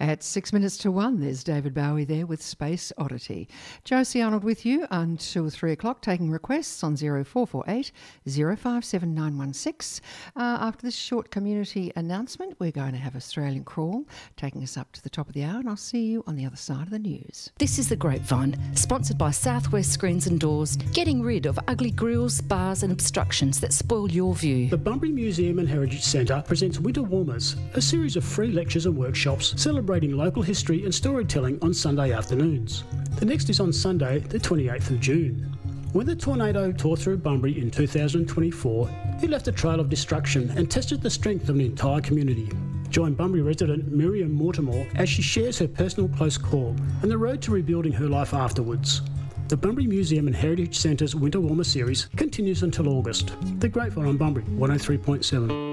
At 6 minutes to 1, there's David Bowie there with Space Oddity. Josie Arnold with you until 3 o'clock, taking requests on 0448 057 916. After this short community announcement, we're going to have Australian Crawl taking us up to the top of the hour, and I'll see you on the other side of the news. This is The Grapevine, sponsored by Southwest Screens and Doors, getting rid of ugly grills, bars and obstructions that spoil your view. The Bunbury Museum and Heritage Centre presents Winter Warmers, a series of free lectures and workshops celebrating local history and storytelling on Sunday afternoons. The next is on Sunday, the 28th of June. When the tornado tore through Bunbury in 2024, it left a trail of destruction and tested the strength of an entire community. Join Bunbury resident Miriam Mortimer as she shares her personal close call and the road to rebuilding her life afterwards. The Bunbury Museum and Heritage Centre's Winter Warmer series continues until August. The Grapevine on Bunbury 103.7.